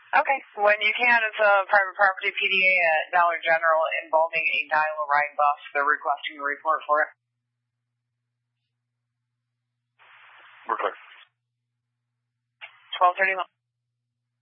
Okay. When you can, it's a private property PDA at Dollar General involving a dial-a-ride bus. They're requesting a report for it. We're clear. 12:31.